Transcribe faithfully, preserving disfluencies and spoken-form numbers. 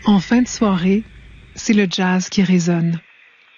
En fin de soirée, c'est le jazz qui résonne.